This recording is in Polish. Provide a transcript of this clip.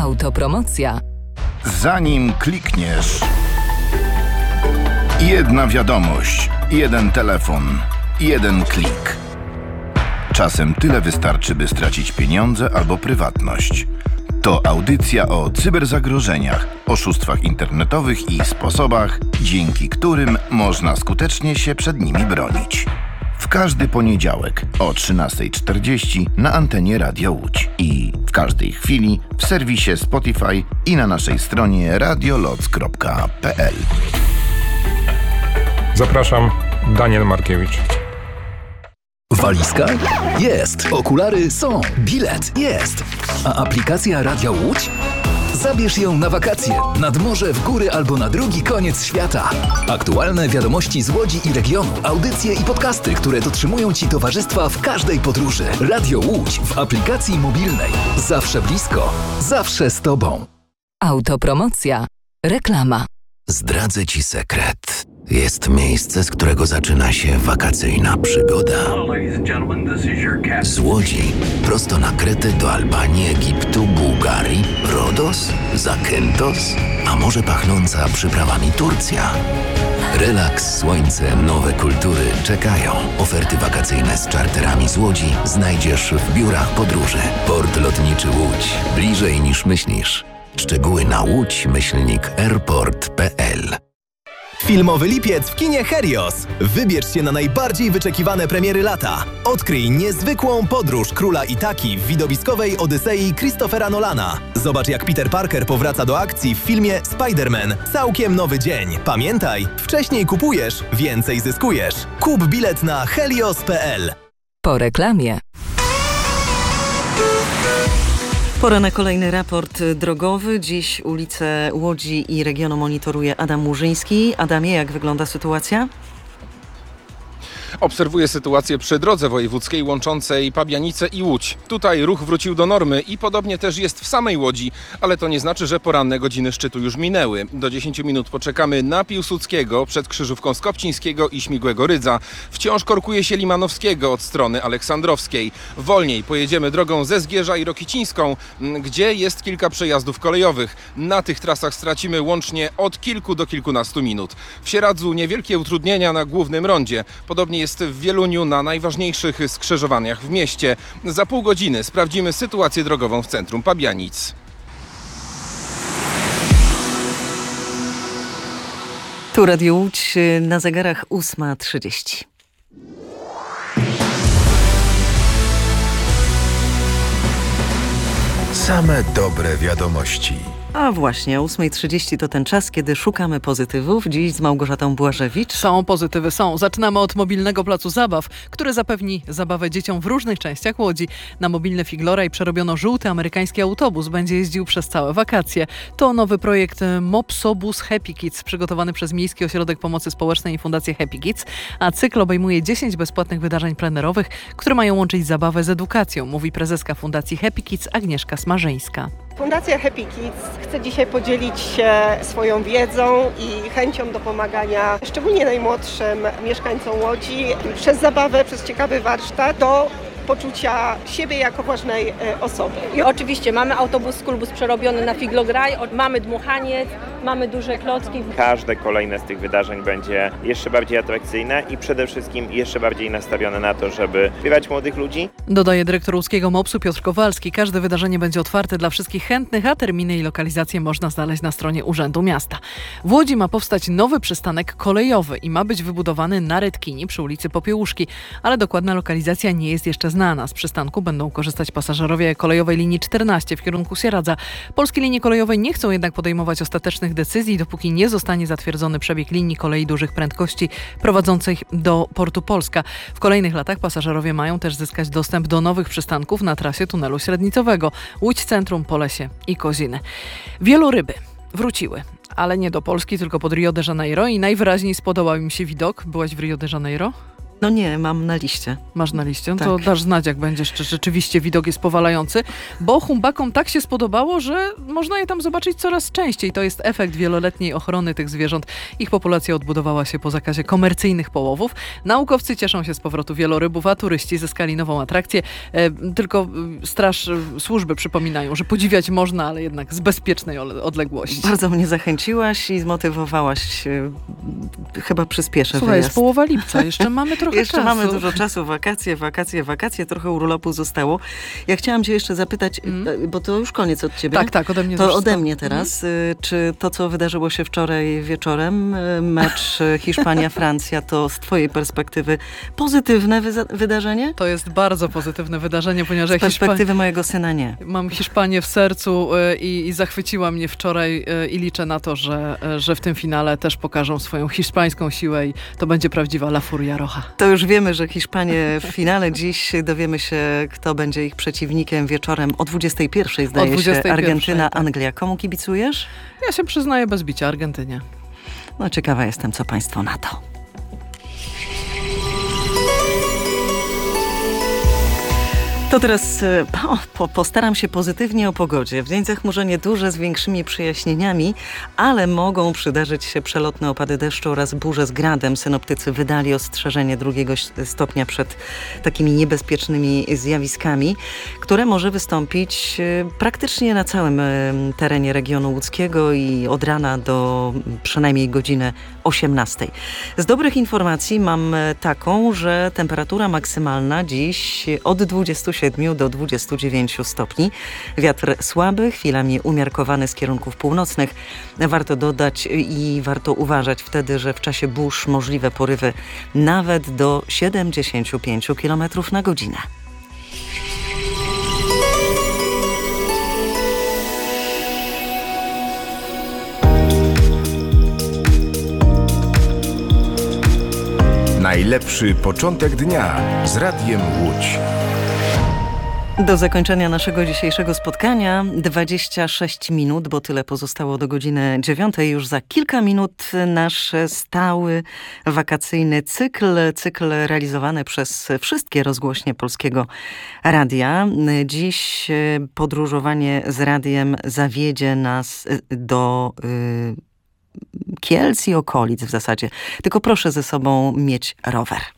Autopromocja. Zanim klikniesz, jedna wiadomość, jeden telefon, jeden klik. Czasem tyle wystarczy, by stracić pieniądze albo prywatność. To audycja o cyberzagrożeniach, oszustwach internetowych i sposobach, dzięki którym można skutecznie się przed nimi bronić. W każdy poniedziałek o 13:40 na antenie Radia Łódź i w każdej chwili w serwisie Spotify i na naszej stronie radioloc.pl. Zapraszam, Daniel Markiewicz. Walizka? Jest. Okulary są. Bilet? Jest. A aplikacja Radia Łódź? Zabierz ją na wakacje, nad morze, w góry albo na drugi koniec świata. Aktualne wiadomości z Łodzi i regionu, audycje i podcasty, które dotrzymują Ci towarzystwa w każdej podróży. Radio Łódź w aplikacji mobilnej. Zawsze blisko, zawsze z Tobą. Autopromocja. Reklama. Zdradzę Ci sekret. Jest miejsce, z którego zaczyna się wakacyjna przygoda. Z Łodzi prosto na Kretę do Albanii, Egiptu, Bułgarii, Rodos, Zakynthos, a może pachnąca przyprawami Turcja. Relaks, słońce, nowe kultury czekają. Oferty wakacyjne z czarterami z Łodzi znajdziesz w biurach podróży. Port Lotniczy Łódź. Bliżej niż myślisz. Szczegóły na łódź-airport.pl. Filmowy lipiec w kinie Helios. Wybierz się na najbardziej wyczekiwane premiery lata. Odkryj niezwykłą podróż króla Itaki w widowiskowej Odysei Christophera Nolana. Zobacz, jak Peter Parker powraca do akcji w filmie Spider-Man. Całkiem nowy dzień. Pamiętaj, wcześniej kupujesz, więcej zyskujesz. Kup bilet na helios.pl. Po reklamie. Pora na kolejny raport drogowy. Dziś ulice Łodzi i regionu monitoruje Adam Murzyński. Adamie, jak wygląda sytuacja? Obserwuję sytuację przy drodze wojewódzkiej łączącej Pabianice i Łódź. Tutaj ruch wrócił do normy i podobnie też jest w samej Łodzi, ale to nie znaczy, że poranne godziny szczytu już minęły. Do 10 minut poczekamy na Piłsudskiego przed krzyżówką Skopcińskiego i Śmigłego Rydza. Wciąż korkuje się Limanowskiego od strony Aleksandrowskiej. Wolniej pojedziemy drogą ze Zgierza i Rokicińską, gdzie jest kilka przejazdów kolejowych. Na tych trasach stracimy łącznie od kilku do kilkunastu minut. W Sieradzu niewielkie utrudnienia na głównym rondzie. Podobnie jest w Wieluniu na najważniejszych skrzyżowaniach w mieście. Za pół godziny sprawdzimy sytuację drogową w centrum Pabianic. Tu Radio Łódź, na zegarach 8:30. Same dobre wiadomości. A właśnie, o 8:30 to ten czas, kiedy szukamy pozytywów. Dziś z Małgorzatą Błażewicz. Są pozytywy, są. Zaczynamy od mobilnego placu zabaw, który zapewni zabawę dzieciom w różnych częściach Łodzi. Na mobilny Figloraj przerobiono żółty amerykański autobus. Będzie jeździł przez całe wakacje. To nowy projekt Mopsobus Happy Kids, przygotowany przez Miejski Ośrodek Pomocy Społecznej i Fundację Happy Kids, a cykl obejmuje 10 bezpłatnych wydarzeń plenerowych, które mają łączyć zabawę z edukacją, mówi prezeska Fundacji Happy Kids Agnieszka Smarzyńska. Fundacja Happy Kids chce dzisiaj podzielić się swoją wiedzą i chęcią do pomagania szczególnie najmłodszym mieszkańcom Łodzi przez zabawę, przez ciekawy warsztat do poczucia siebie jako ważnej osoby. I oczywiście mamy autobus, skulbus przerobiony na figlograj, mamy dmuchaniec, mamy duże klocki. Każde kolejne z tych wydarzeń będzie jeszcze bardziej atrakcyjne i przede wszystkim jeszcze bardziej nastawione na to, żeby wpływać młodych ludzi. Dodaje dyrektor łódzkiego MOPS-u Piotr Kowalski. Każde wydarzenie będzie otwarte dla wszystkich chętnych, a terminy i lokalizacje można znaleźć na stronie Urzędu Miasta. W Łodzi ma powstać nowy przystanek kolejowy i ma być wybudowany na Redkini przy ulicy Popiełuszki, ale dokładna lokalizacja nie jest jeszcze znana. Z przystanku będą korzystać pasażerowie kolejowej linii 14 w kierunku Sieradza. Polskie linie kolejowe nie chcą jednak podejmować ostatecznych decyzji, dopóki nie zostanie zatwierdzony przebieg linii kolei dużych prędkości prowadzących do portu Polska. W kolejnych latach pasażerowie mają też zyskać dostęp do nowych przystanków na trasie tunelu średnicowego. Łódź Centrum, Polesie i Koziny. Wieloryby wróciły, ale nie do Polski, tylko pod Rio de Janeiro i najwyraźniej spodobał im się widok. Byłaś w Rio de Janeiro? No nie, mam na liście. Masz na liście? Tak. To dasz znać, jak będziesz, czy rzeczywiście widok jest powalający, bo humbakom tak się spodobało, że można je tam zobaczyć coraz częściej. To jest efekt wieloletniej ochrony tych zwierząt. Ich populacja odbudowała się po zakazie komercyjnych połowów. Naukowcy cieszą się z powrotu wielorybów, a turyści zyskali nową atrakcję. Tylko służby przypominają, że podziwiać można, ale jednak z bezpiecznej odległości. Bardzo mnie zachęciłaś i zmotywowałaś. Chyba przyspieszę Słuchaj, wyjazd. jest połowa lipca, jeszcze mamy trochę Jeszcze czasu. mamy dużo czasu, wakacje, trochę urlopu zostało. Ja chciałam cię jeszcze zapytać, bo to już koniec od ciebie. Tak, ode mnie to wszystko. ode mnie teraz. Czy to, co wydarzyło się wczoraj wieczorem, mecz Hiszpania-Francja, to z twojej perspektywy pozytywne wydarzenie? To jest bardzo pozytywne wydarzenie, ponieważ Z perspektywy mojego syna nie. Mam Hiszpanię w sercu i zachwyciła mnie wczoraj i liczę na to, że w tym finale też pokażą swoją hiszpańską siłę i to będzie prawdziwa La Furia Roja. To już wiemy, że Hiszpanie w finale dziś dowiemy się, kto będzie ich przeciwnikiem wieczorem o 21:00, zdaje się, Argentyna, tak. Anglia. Komu kibicujesz? Ja się przyznaję bez bicia Argentynie. No ciekawa jestem, co państwo na to. To teraz postaram się pozytywnie o pogodzie. W dzień zachmurzenie duże z większymi przejaśnieniami, ale mogą przydarzyć się przelotne opady deszczu oraz burze z gradem. Synoptycy wydali ostrzeżenie 2 stopnia przed takimi niebezpiecznymi zjawiskami, które może wystąpić praktycznie na całym terenie regionu łódzkiego i od rana do przynajmniej godziny 18:00. Z dobrych informacji mam taką, że temperatura maksymalna dziś od 27 do 29 stopni. Wiatr słaby, chwilami umiarkowany z kierunków północnych. Warto dodać i warto uważać wtedy, że w czasie burz możliwe porywy nawet do 75 km na godzinę. Najlepszy początek dnia z Radiem Łódź. Do zakończenia naszego dzisiejszego spotkania 26 minut, bo tyle pozostało do godziny 9:00. Już za kilka minut nasz stały wakacyjny cykl realizowany przez wszystkie rozgłośnie Polskiego Radia. Dziś podróżowanie z radiem zawiedzie nas do Kielc i okolic w zasadzie. Tylko proszę ze sobą mieć rower.